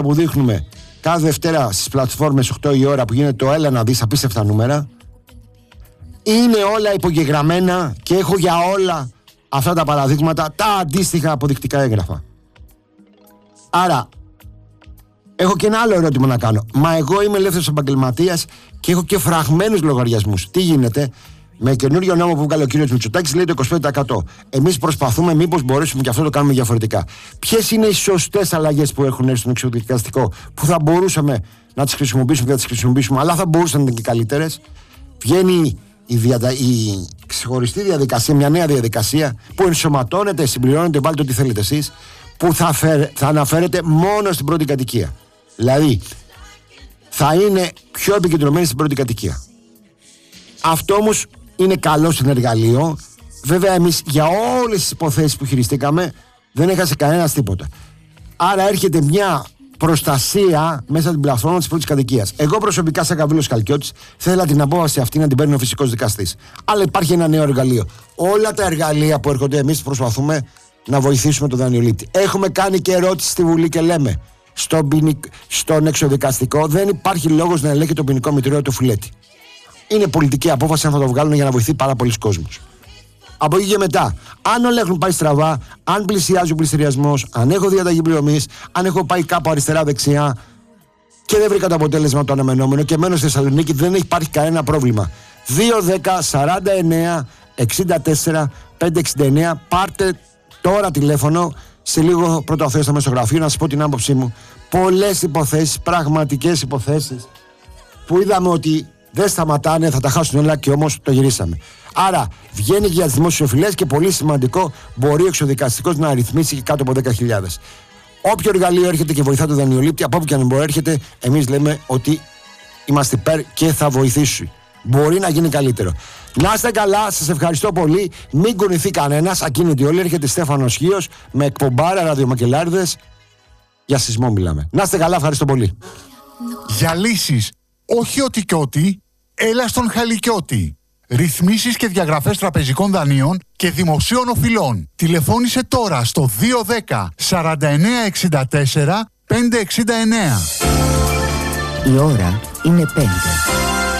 που δείχνουμε κάθε Δευτέρα στις πλατφόρμες 8 η ώρα που γίνεται το έλα να δεις απίστευτα νούμερα, είναι όλα υπογεγραμμένα και έχω για όλα αυτά τα παραδείγματα τα αντίστοιχα αποδεικτικά έγγραφα. Άρα έχω και ένα άλλο ερώτημα να κάνω. Μα εγώ είμαι ελεύθερος επαγγελματίας και έχω και φραγμένους λογαριασμούς. Τι γίνεται? Με καινούριο νόμο που βγάλε ο κύριος Μητσοτάκης λέει το 25%. Εμείς προσπαθούμε μήπως μπορέσουμε και αυτό το κάνουμε διαφορετικά. Ποιες είναι οι σωστές αλλαγές που έχουν έρθει στον εξωδικαστικό που θα μπορούσαμε να τις χρησιμοποιήσουμε και να τις χρησιμοποιήσουμε, αλλά θα μπορούσαν να είναι και καλύτερες? Βγαίνει η ξεχωριστή διαδικασία, μια νέα διαδικασία που ενσωματώνεται, συμπληρώνεται, βάλτε ό,τι θέλετε εσείς, που θα αναφέρεται μόνο στην πρώτη κατοικία. Δηλαδή θα είναι πιο επικεντρωμένη στην πρώτη κατοικία. Αυτό όμως είναι καλό συνεργαλείο. Βέβαια εμείς για όλες τις υποθέσεις που χειριστήκαμε δεν έχασε κανένας τίποτα. Άρα έρχεται μια προστασία μέσα από την πλατφόρμα της πρώτης κατοικίας. Εγώ προσωπικά, σαν Καβίλος Χαλκιώτης, θέλα την απόφαση αυτή να την παίρνει ο φυσικός δικαστής. Αλλά υπάρχει ένα νέο εργαλείο. Όλα τα εργαλεία που έρχονται, εμείς προσπαθούμε να βοηθήσουμε τον δανειολήπτη. Έχουμε κάνει και ερώτηση στη Βουλή και λέμε στον εξωδικαστικό δεν υπάρχει λόγος να ελέγχει το ποινικό μητρώο του Φιλέτη. Είναι πολιτική απόφαση αν θα το βγάλουν για να βοηθεί πάρα πολλοί κόσμος. Από εκεί και μετά, αν όλα έχουν πάει στραβά, αν πλησιάζει ο πληστηριασμός, αν έχω διαταγή πληρωμής, αν έχω πάει κάπου αριστερά-δεξιά και δεν βρήκα το αποτέλεσμα το αναμενόμενο και μένω στη Θεσσαλονίκη, δεν υπάρχει κανένα πρόβλημα. 2-10-49-64-569, πάρτε τώρα τηλέφωνο. Σε λίγο πρώτα ο Θεός θα είμαι στο γραφείο να σας πω την άποψή μου. Πολλές υποθέσεις, πραγματικές υποθέσεις που είδαμε ότι δεν σταματάνε, θα τα χάσουν όλα και όμως το γυρίσαμε. Άρα βγαίνει για τις δημόσιες οφειλές και πολύ σημαντικό, μπορεί ο εξωδικαστικός να αριθμίσει και κάτω από 10.000. Όποιο εργαλείο έρχεται και βοηθά τον δανειολήπτη, από όπου και αν μπορεί έρχεται, εμείς λέμε ότι είμαστε υπέρ και θα βοηθήσει. Μπορεί να γίνει καλύτερο. Να είστε καλά, σας ευχαριστώ πολύ. Μην κουνηθεί κανένας, ακίνητοι όλοι. Έρχεται Στέφανος Χίος με εκπομπάρα ραδιομακελάριδες. Για σεισμό μιλάμε. Να είστε καλά, ευχαριστώ πολύ. Για λύσεις, όχι ότι και ότι, έλα στον Χαλικιώτη. Ρυθμίσεις και διαγραφές τραπεζικών δανείων και δημοσίων οφειλών. Τηλεφώνησε τώρα στο 210-4964-569. Η ώρα είναι 5.